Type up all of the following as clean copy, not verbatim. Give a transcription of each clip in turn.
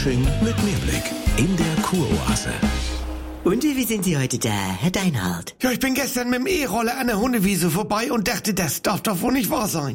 Fasching mit Mehrblick in der Kuroase. Und wie sind Sie heute da, Herr Deinhardt? Ja, ich bin gestern mit dem E-Roller an der Hundewiese vorbei und dachte, das darf doch wohl nicht wahr sein.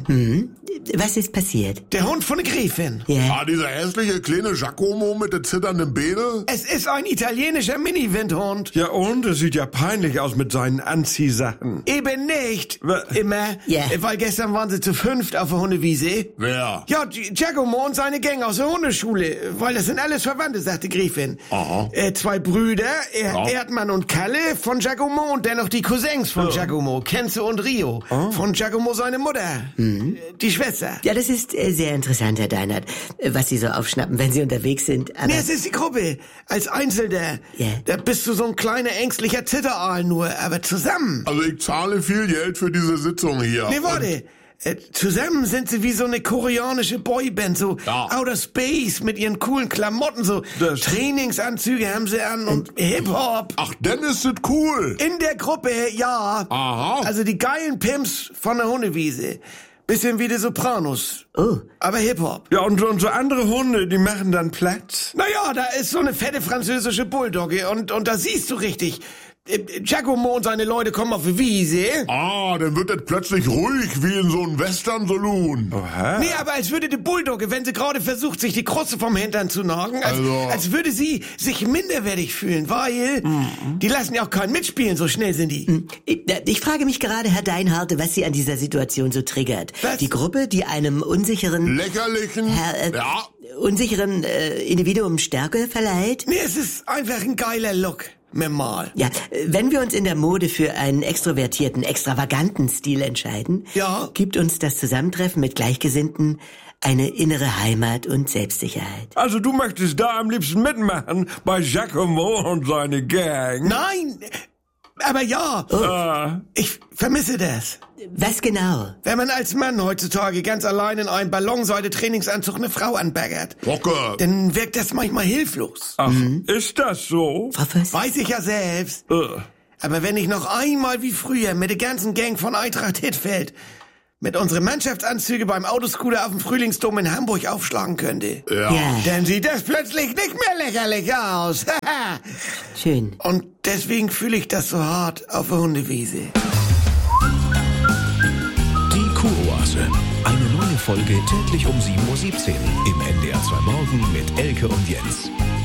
Was ist passiert? Der Hund von der Gräfin. Ja. Dieser hässliche kleine Giacomo mit den zitternden Beine? Es ist ein italienischer Mini-Windhund. Ja und? Es sieht ja peinlich aus mit seinen Anziehsachen. Eben nicht. Immer. Ja. Weil gestern waren sie zu 5 auf der Hundewiese. Wer? Ja, Giacomo und seine Gang aus der Hundeschule. Weil das sind alles Verwandte, sagte Gräfin. Aha. 2 Brüder, Erdmann und Kalle von Giacomo und dennoch die Cousins von Giacomo, Kenze und Rio. Von Giacomo seine Mutter. Die Schwester. Ja, das ist sehr interessant, Herr Deinhardt, was Sie so aufschnappen, wenn Sie unterwegs sind. Aber Nee, es ist die Gruppe. Als Einzelner. Ja. Da bist du so ein kleiner, ängstlicher Zitteraal nur. Aber zusammen. Also ich zahle viel Geld für diese Sitzung hier. Nee, warte. Zusammen sind sie wie so eine koreanische Boyband, so Outer Space mit ihren coolen Klamotten, so Das- Trainingsanzüge haben sie an und Hip-Hop. Ach, dann ist es cool. In der Gruppe, ja. Aha. Also die geilen Pimps von der Hundewiese. Bisschen wie die Sopranos. Oh. Aber Hip-Hop. Ja, und so andere Hunde, die machen dann Platz. Naja, da ist so eine fette französische Bulldogge und da siehst du richtig. Giacomo und seine Leute kommen auf die Wiese. Dann wird es plötzlich ruhig wie in so einem Western-Saloon. Oha. Nee, aber als würde die Bulldogge, wenn sie gerade versucht, sich die Kruste vom Hintern zu nagen, als würde sie sich minderwertig fühlen, weil die lassen ja auch keinen mitspielen, so schnell sind die. Ich frage mich gerade, Herr Deinhardt, was Sie an dieser Situation so triggert. Was? Die Gruppe, die einem unsicheren Lächerlichen. unsicheren Individuum Stärke verleiht? Nee, es ist einfach ein geiler Look. Mal. Ja, wenn wir uns in der Mode für einen extrovertierten, extravaganten Stil entscheiden, Ja. gibt uns das Zusammentreffen mit Gleichgesinnten eine innere Heimat und Selbstsicherheit. Also du möchtest da am liebsten mitmachen bei Giacomo und seine Gang? Nein, aber ja. Ich vermisse das. Was genau? Wenn man als Mann heutzutage ganz allein in einem Ballonseide-Trainingsanzug eine Frau anbaggert, Bocke. dann wirkt das manchmal hilflos. Ach, ist das so? Frau Voss? Weiß ich ja selbst. Aber wenn ich noch einmal wie früher mit der ganzen Gang von Eintracht Hittfeld mit unseren Mannschaftsanzüge beim Autoscooter auf dem Frühlingsdom in Hamburg aufschlagen könnte, Ja, dann sieht das plötzlich nicht mehr lächerlich aus. schön. Und deswegen fühle ich das so hart auf der Hundewiese. Die Kuroase. Eine neue Folge täglich um 7:17 Uhr im NDR 2 Morgen mit Elke und Jens.